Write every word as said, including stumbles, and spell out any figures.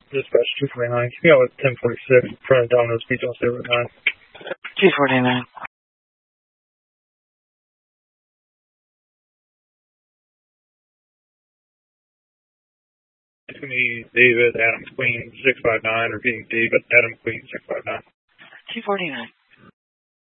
Dispatch two forty-nine. Keep me out with ten forty-six in front of Domino's Pizza on State Road nine. two forty-nine. It's going to be David Adam Queen six five nine, repeating David Adam Queen six five nine. two forty-nine.